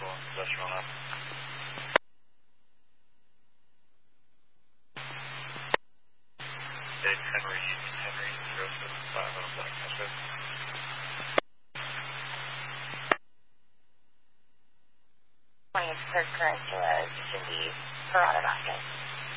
Industrial Hub. Dave Henry, 0750 20 is per current to Cindy Parada Vasquez.